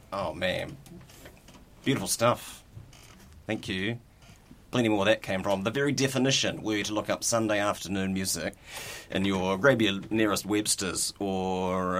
Oh, man. Beautiful stuff. Thank you. Plenty more where that came from. The very definition, were you to look up Sunday afternoon music in grab your nearest Webster's or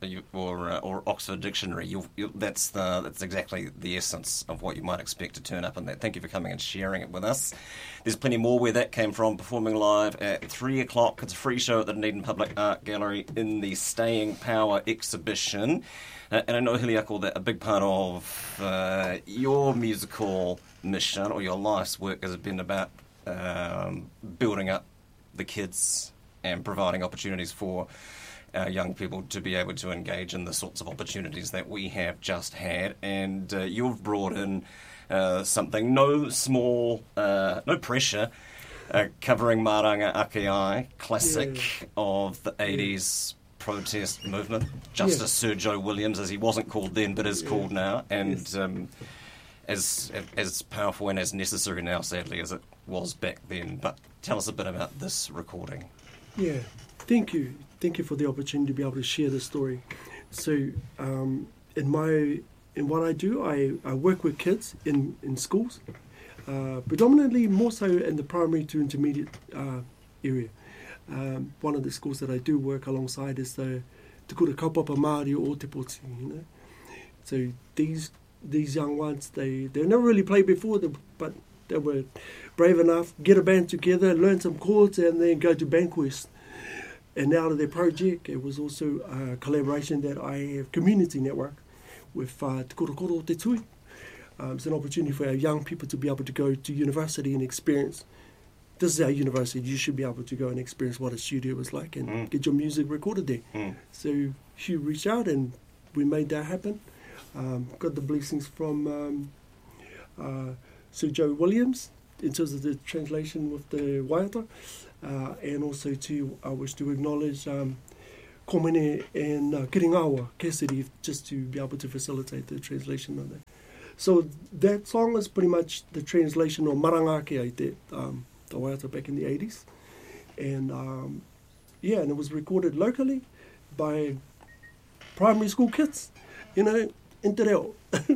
Oxford Dictionary, that's exactly the essence of what you might expect to turn up in that. Thank you for coming and sharing it with us. There's plenty more where that came from, performing live at 3 o'clock. It's a free show at the Dunedin Public Art Gallery in the Staying Power exhibition. And I know, Hiliako, that a big part of your musical mission or your life's work has been about building up the kids and providing opportunities for young people to be able to engage in the sorts of opportunities that we have just had. And you've brought in something no pressure, covering Maranga Akeai, classic of the 80s protest movement. Justice Sir Joe Williams, as he wasn't called then but is called now, and as powerful and as necessary now, sadly, as it was back then. But tell us a bit about this recording. Yeah, thank you for the opportunity to be able to share this story. So in what I do, I work with kids in schools, predominantly more so in the primary to intermediate area. One of the schools that I do work alongside is the Te Kura Kaupapa Māori o Te Poti, So these young ones, they never really played before, but they were brave enough, get a band together, learn some chords, and then go to Banquest. And out of their project, it was also a collaboration that I have, community network, with Te Kura Koro Te Tui. It's an opportunity for our young people to be able to go to university and experience. This is our university. You should be able to go and experience what a studio was like and get your music recorded there. So Hugh reached out and we made that happen. Got the blessings from Sir Joe Williams in terms of the translation with the waiata, and also I wish to acknowledge Komene and Kiringawa Cassidy, just to be able to facilitate the translation of that. So that song is pretty much the translation of Maranga Akeai, the waiata back in the 80s. And and it was recorded locally by primary school kids, in Te Reo.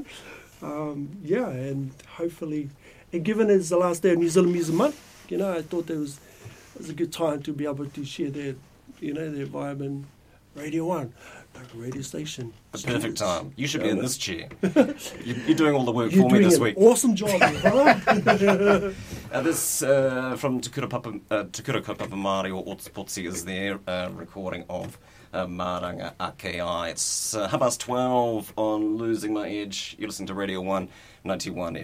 And hopefully, and given it's the last day of New Zealand Music Month, I thought it was a good time to be able to share their vibe in Radio 1, local radio station. The perfect time. You should be in this chair. You're doing all the work for me this week. Awesome job, right? This from Te Kura Kaupapa Māori o Te Poti is their recording of Maranga Akeai. It's 12:30 on Losing My Edge. You're listening to Radio 191